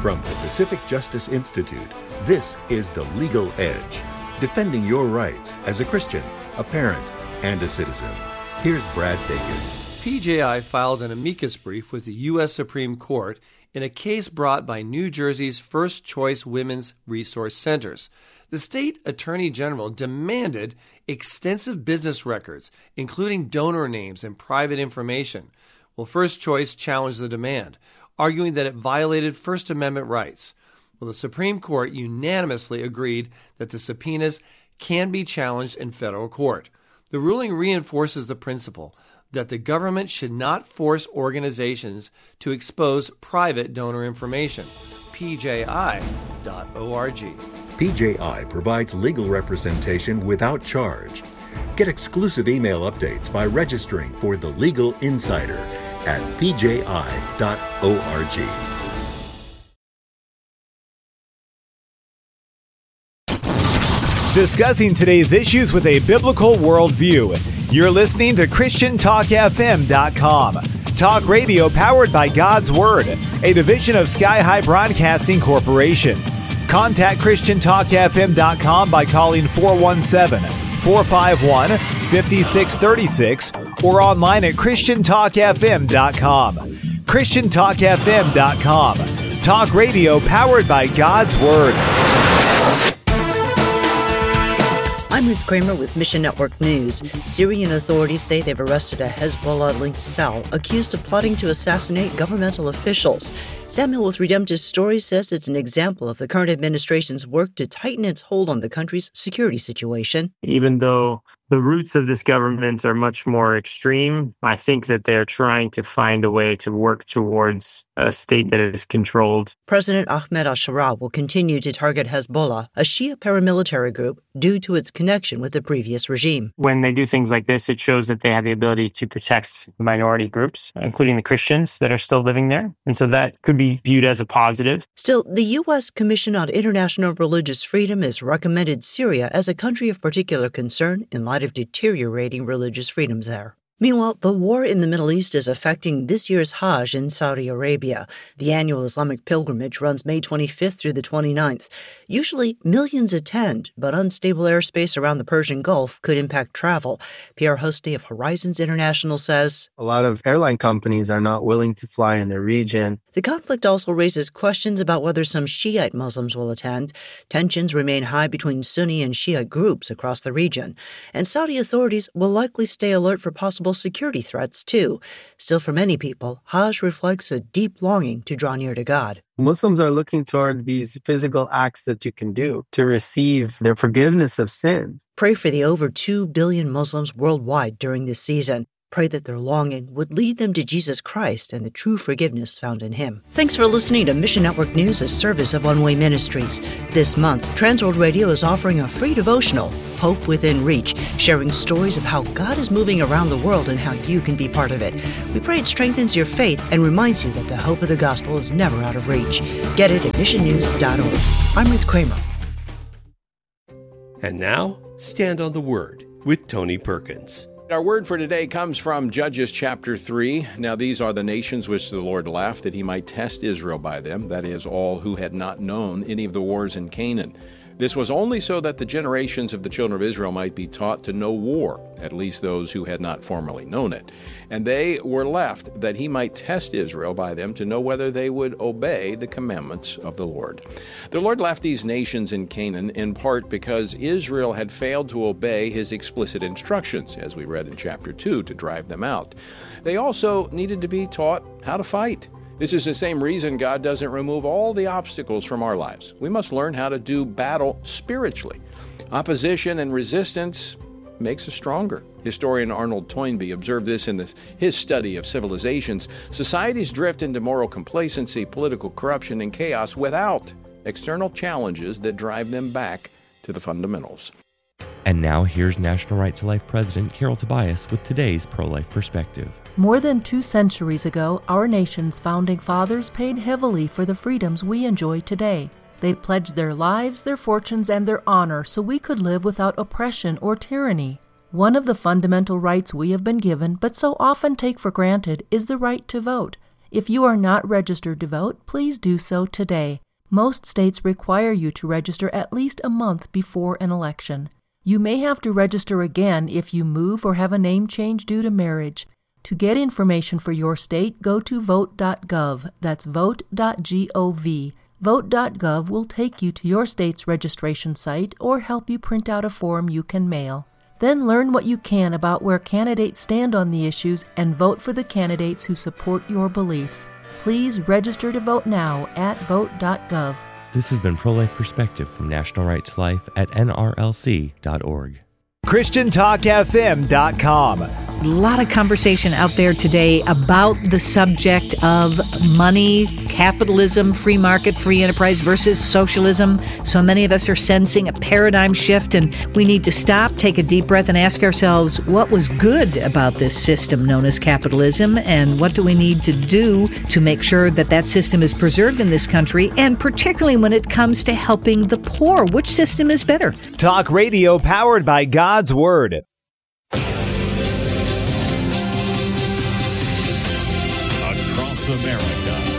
From the Pacific Justice Institute, this is The Legal Edge, defending your rights as a Christian, a parent, and a citizen. Here's Brad Dacus. PJI filed an amicus brief with the U.S. Supreme Court in a case brought by New Jersey's First Choice Women's Resource Centers. The state attorney general demanded extensive business records, including donor names and private information. Well, First Choice challenged the demand, arguing that it violated First Amendment rights. Well, the Supreme Court unanimously agreed that the subpoenas can be challenged in federal court. The ruling reinforces the principle that the government should not force organizations to expose private donor information. PJI.org. PJI provides legal representation without charge. Get exclusive email updates by registering for The Legal Insider at pji.org. Discussing today's issues with a biblical worldview. You're listening to ChristianTalkFM.com. Talk radio powered by God's Word, a division of Sky High Broadcasting Corporation. Contact ChristianTalkFM.com by calling 417-451-5636 or online at ChristianTalkFM.com. ChristianTalkFM.com. Talk radio powered by God's Word. I'm Ruth Kramer with Mission Network News. Syrian authorities say they've arrested a Hezbollah-linked cell accused of plotting to assassinate governmental officials. Samuel with Redemptive Stories says it's an example of the current administration's work to tighten its hold on the country's security situation. Even though the roots of this government are much more extreme, I think that they're trying to find a way to work towards a state that is controlled. President Ahmed al-Sharaa will continue to target Hezbollah, a Shia paramilitary group, due to its connection with the previous regime. When they do things like this, it shows that they have the ability to protect minority groups, including the Christians that are still living there. And so that could be viewed as a positive. Still, the U.S. Commission on International Religious Freedom has recommended Syria as a country of particular concern in light of deteriorating religious freedoms there. Meanwhile, the war in the Middle East is affecting this year's Hajj in Saudi Arabia. The annual Islamic pilgrimage runs May 25th through the 29th. Usually, millions attend, but unstable airspace around the Persian Gulf could impact travel. Pierre Hoste of Horizons International says, a lot of airline companies are not willing to fly in the region. The conflict also raises questions about whether some Shiite Muslims will attend. Tensions remain high between Sunni and Shiite groups across the region. And Saudi authorities will likely stay alert for possible security threats, too. Still, for many people, Hajj reflects a deep longing to draw near to God. Muslims are looking toward these physical acts that you can do to receive their forgiveness of sins. Pray for the over 2 billion Muslims worldwide during this season. Pray that their longing would lead them to Jesus Christ and the true forgiveness found in Him. Thanks for listening to Mission Network News, a service of One Way Ministries. This month, Transworld Radio is offering a free devotional, Hope Within Reach, sharing stories of how God is moving around the world and how you can be part of it. We pray it strengthens your faith and reminds you that the hope of the gospel is never out of reach. Get it at missionnews.org. I'm Ruth Kramer. And now, Stand on the Word with Tony Perkins. Our word for today comes from Judges chapter 3. Now these are the nations which the Lord left, that he might test Israel by them, that is, all who had not known any of the wars in Canaan. This was only so that the generations of the children of Israel might be taught to know war, at least those who had not formerly known it. And they were left that he might test Israel by them to know whether they would obey the commandments of the Lord. The Lord left these nations in Canaan in part because Israel had failed to obey his explicit instructions, as we read in chapter 2, to drive them out. They also needed to be taught how to fight. This is the same reason God doesn't remove all the obstacles from our lives. We must learn how to do battle spiritually. Opposition and resistance makes us stronger. Historian Arnold Toynbee observed this in his study of civilizations. Societies drift into moral complacency, political corruption, and chaos without external challenges that drive them back to the fundamentals. And now here's National Right to Life President Carol Tobias with today's pro-life perspective. More than 2 centuries ago, our nation's founding fathers paid heavily for the freedoms we enjoy today. They pledged their lives, their fortunes, and their honor so we could live without oppression or tyranny. One of the fundamental rights we have been given, but so often take for granted, is the right to vote. If you are not registered to vote, please do so today. Most states require you to register at least a month before an election. You may have to register again if you move or have a name change due to marriage. To get information for your state, go to vote.gov. That's vote.gov. Vote.gov will take you to your state's registration site or help you print out a form you can mail. Then learn what you can about where candidates stand on the issues and vote for the candidates who support your beliefs. Please register to vote now at vote.gov. This has been Pro-Life Perspective from National Right to Life at nrlc.org. ChristianTalkFM.com. A lot of conversation out there today about the subject of money, capitalism, free market, free enterprise versus socialism. So many of us are sensing a paradigm shift, and we need to stop, take a deep breath, and ask ourselves what was good about this system known as capitalism, and what do we need to do to make sure that that system is preserved in this country, and particularly when it comes to helping the poor. Which system is better? Talk radio powered by God's Word. Across America,